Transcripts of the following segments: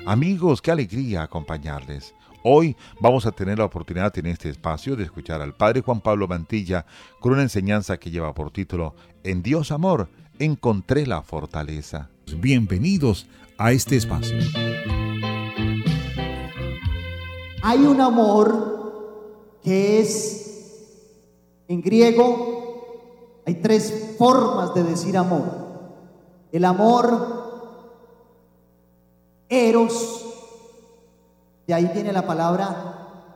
Amigos, qué alegría acompañarles. Hoy vamos a tener la oportunidad en este espacio de escuchar al Padre Juan Pablo Mantilla con una enseñanza que lleva por título En Dios Amor, encontré la fortaleza. Bienvenidos a este espacio. Hay un amor que es, en griego, hay tres formas de decir amor. El amor eros, de ahí viene la palabra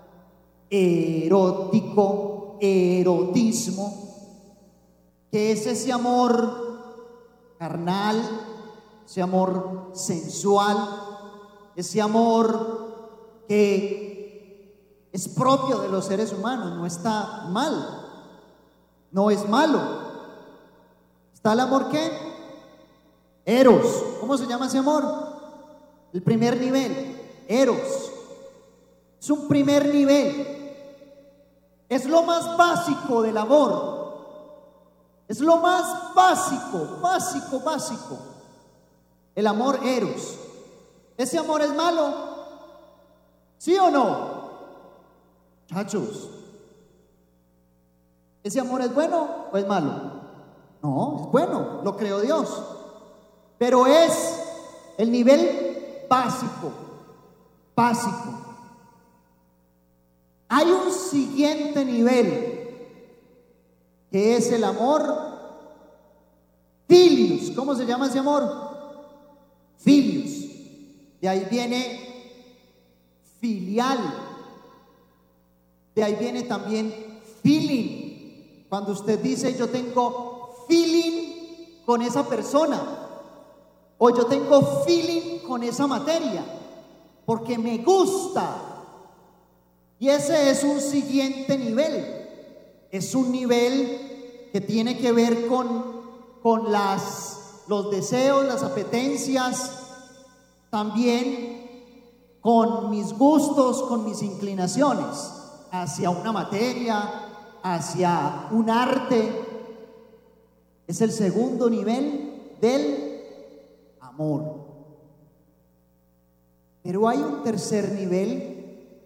erótico, erotismo, que es ese amor carnal, ese amor sensual, ese amor que es propio de los seres humanos, no está mal, no es malo. ¿Está el amor qué? Eros. ¿Cómo se llama ese amor? El primer nivel, eros. Es un primer nivel. Es lo más básico del amor. Es lo más básico, básico. El amor eros. ¿Ese amor es malo? ¿Sí o no? Muchachos, ¿ese amor es bueno o es malo? No, es bueno, lo creó Dios. Pero es el nivel básico. Hay un siguiente nivel, que es el amor filius. ¿Cómo se llama ese amor? Filius. De ahí viene filial. De ahí viene también feeling. Cuando usted dice yo tengo feeling con esa persona, o yo tengo feeling con esa materia, porque me gusta. Y ese es un siguiente nivel. Es un nivel que tiene que ver con los deseos, las apetencias, también con mis gustos, con mis inclinaciones hacia una materia, hacia un arte. Es el segundo nivel del amor. Pero hay un tercer nivel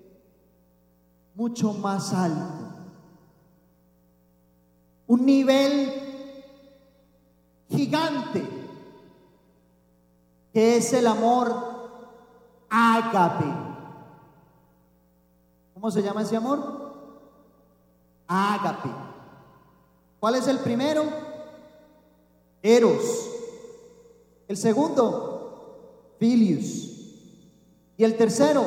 mucho más alto. Un nivel gigante, que es el amor ágape. ¿Cómo se llama ese amor? Ágape. ¿Cuál es el primero? Eros. El segundo, filius. Y el tercero,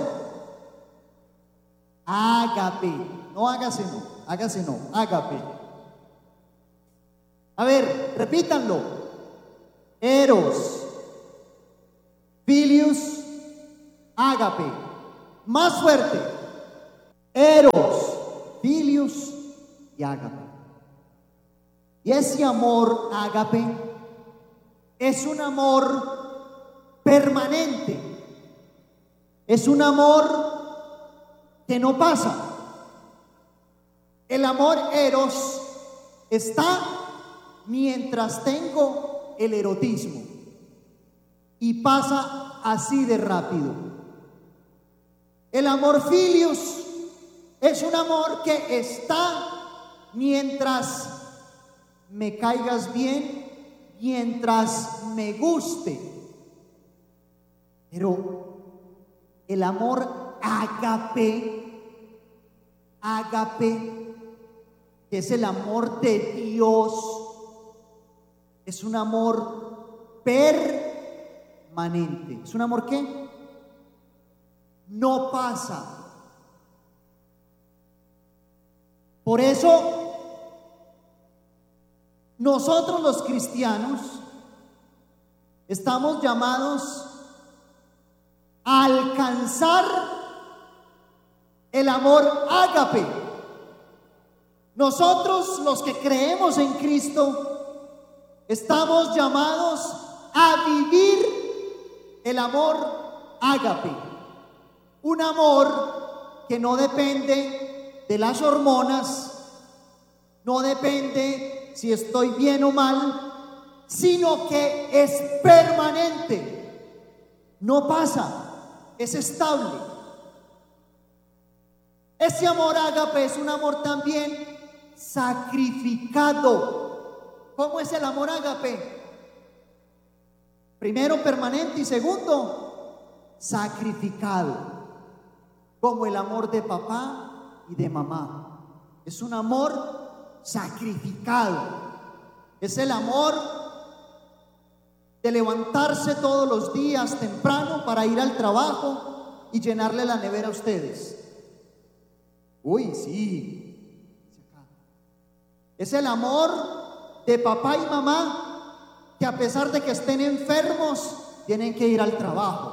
ágape. No hágase, no, hágase, no, ágape. A ver, repítanlo. Eros, filius, ágape. Más fuerte. Eros, filius y ágape. Y ese amor ágape es un amor permanente. Es un amor que no pasa. El amor eros está mientras tengo el erotismo y pasa así de rápido. El amor filius es un amor que está mientras me caigas bien, mientras me guste. Pero el amor ágape, que es el amor de Dios, es un amor permanente. ¿Es un amor qué? No pasa. Por eso, nosotros los cristianos estamos llamados a alcanzar el amor ágape. Nosotros los que creemos en Cristo estamos llamados a vivir el amor ágape, un amor que no depende de las hormonas, no depende si estoy bien o mal, sino que es permanente, no pasa. es estable. Ese amor ágape es un amor también sacrificado. ¿Cómo es el amor ágape? Primero, permanente, y segundo, sacrificado. Como el amor de papá y de mamá. Es un amor sacrificado. Es el amor de levantarse todos los días temprano para ir al trabajo y llenarle la nevera a ustedes. Uy, sí. Es el amor de papá y mamá que, a pesar de que estén enfermos, tienen que ir al trabajo.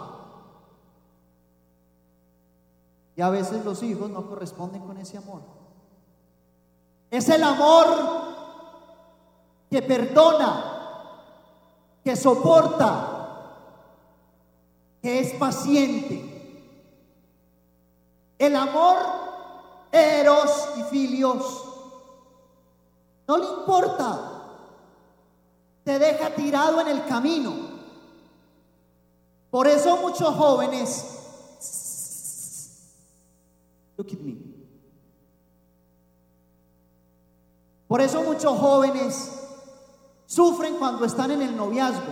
Y a veces los hijos no corresponden con ese amor. Es el amor que perdona, que soporta, que es paciente. El amor eros y filios no le importa, te deja tirado en el camino. Por eso muchos jóvenes, look at me. Por eso muchos jóvenes sufren cuando están en el noviazgo,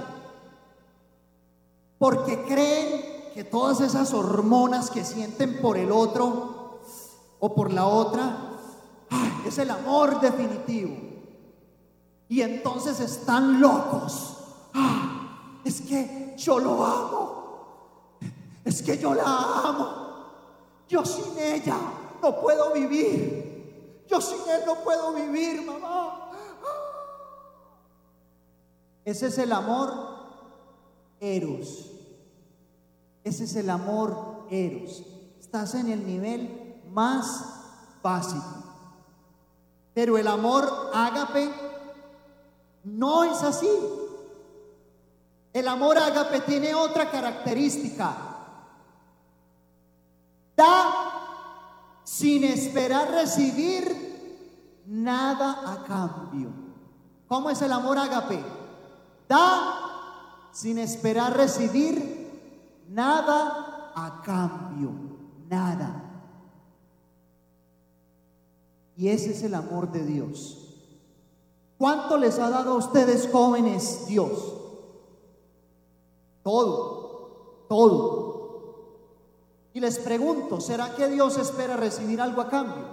porque creen que todas esas hormonas que sienten por el otro o por la otra es el amor definitivo. Y entonces están locos. Es que yo lo amo, es que yo la amo, yo sin ella no puedo vivir, yo sin él no puedo vivir, mamá. Ese es el amor eros. Ese es el amor eros. Estás en el nivel más básico. Pero el amor ágape no es así. El amor ágape tiene otra característica. Da sin esperar recibir nada a cambio. ¿Cómo es el amor ágape? Da sin esperar recibir nada a cambio. Nada. Y ese es el amor de Dios. ¿Cuánto les ha dado a ustedes, jóvenes, Dios? Todo, todo. Y les pregunto, ¿será que Dios espera recibir algo a cambio?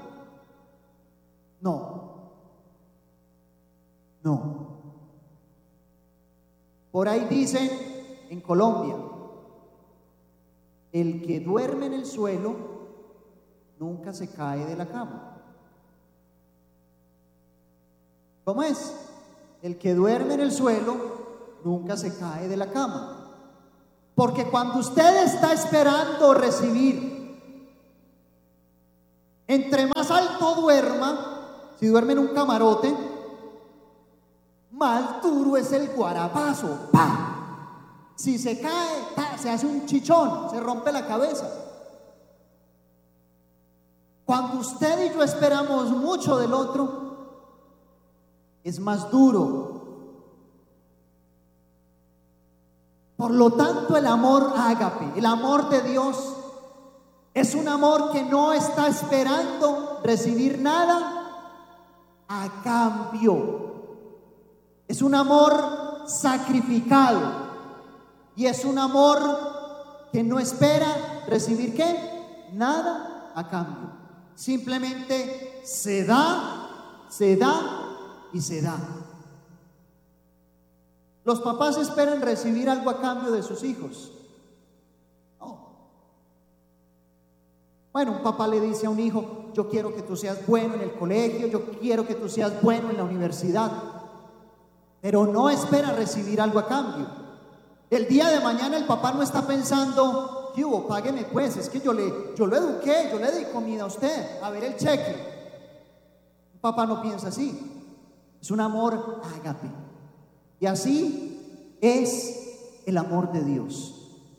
No. No. Por ahí dicen en Colombia, el que duerme en el suelo nunca se cae de la cama. ¿Cómo es? El que duerme en el suelo nunca se cae de la cama. Porque cuando usted está esperando recibir, entre más alto duerma, si duerme en un camarote, más duro es el guarapazo. ¡Pah! Si se cae, ¡pah!, se hace un chichón, se rompe la cabeza. Cuando usted y yo esperamos mucho del otro, es más duro. Por lo tanto, el amor ágape, el amor de Dios, es un amor que no está esperando recibir nada a cambio. Es un amor sacrificado y es un amor que no espera recibir ¿qué? Nada a cambio. Simplemente se da y se da. Los papás esperan recibir algo a cambio de sus hijos. No. Bueno, un papá le dice a un hijo: yo quiero que tú seas bueno en el colegio, yo quiero que tú seas bueno en la universidad, pero no espera recibir algo a cambio. El día de mañana el papá no está pensando: ¿qué hubo? Págueme pues, es que yo lo eduqué, yo le di comida a usted, a ver el cheque. Un papá no piensa así. Es un amor ágape. Y así es el amor de Dios.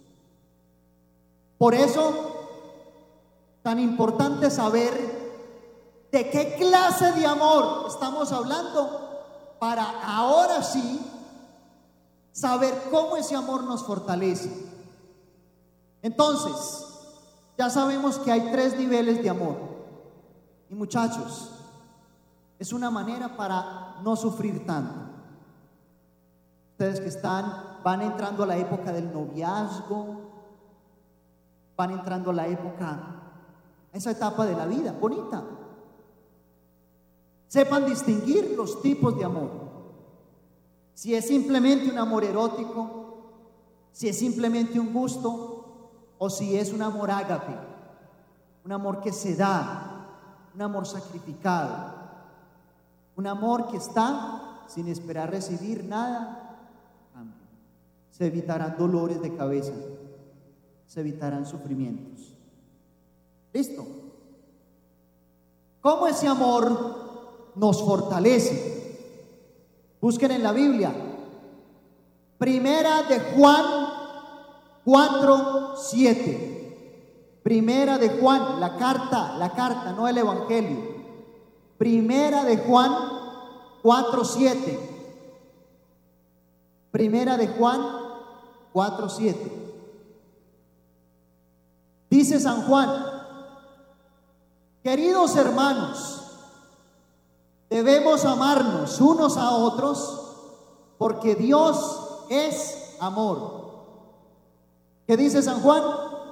Por eso, tan importante saber de qué clase de amor estamos hablando, para ahora sí saber cómo ese amor nos fortalece. Entonces, ya sabemos que hay 3 niveles de amor. Y muchachos, es una manera para no sufrir tanto. Ustedes que van entrando a la época del noviazgo, van entrando a la época, a esa etapa de la vida, bonita. Sepan distinguir los tipos de amor. Si es simplemente un amor erótico, si es simplemente un gusto, o si es un amor ágape, un amor que se da, un amor sacrificado, un amor que está sin esperar recibir nada. Se evitarán dolores de cabeza, se evitarán sufrimientos. ¿Listo? ¿Cómo ese amor nos fortalece? Busquen en la Biblia. Primera de Juan 4:7. Primera de Juan, la carta, no el evangelio. Primera de Juan 4:7. Primera de Juan 4:7. Dice San Juan: queridos hermanos, debemos amarnos unos a otros porque Dios es amor. ¿Qué dice San Juan?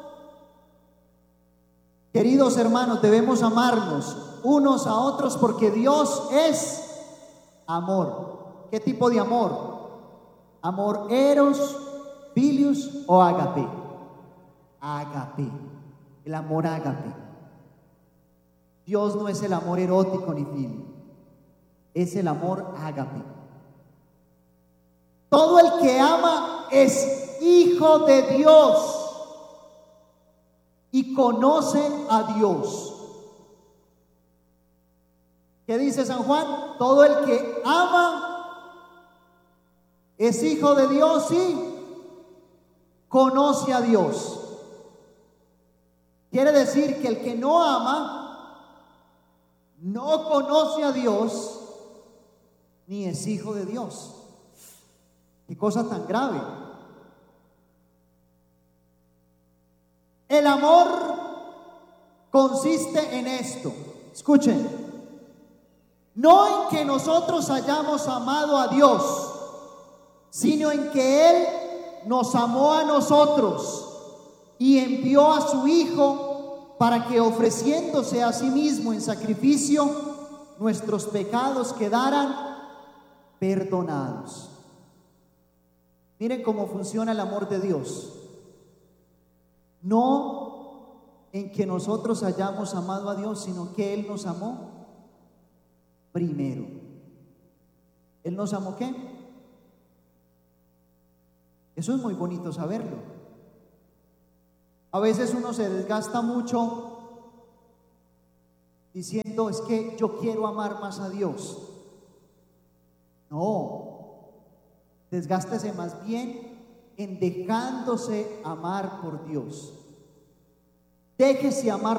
Queridos hermanos, debemos amarnos unos a otros porque Dios es amor. ¿Qué tipo de amor? ¿Amor eros, filius o ágape? Ágape, el amor ágape. Dios no es el amor erótico ni filio, es el amor ágape. Todo el que ama es hijo de Dios y conoce a Dios. ¿Qué dice San Juan? Todo el que ama es hijo de Dios y conoce a Dios. Quiere decir que el que no ama no conoce a Dios ni es hijo de Dios. Qué cosa tan grave. El amor consiste en esto. Escuchen. No en que nosotros hayamos amado a Dios, sino en que Él nos amó a nosotros y envió a su Hijo para que, ofreciéndose a sí mismo en sacrificio, nuestros pecados quedaran perdonados. Miren cómo funciona el amor de Dios. No en que nosotros hayamos amado a Dios, sino que Él nos amó primero. ¿Él nos amó qué? Eso es muy bonito saberlo. A veces uno se desgasta mucho diciendo: es que yo quiero amar más a Dios. No, desgástese más bien en dejándose amar por Dios. Déjese amar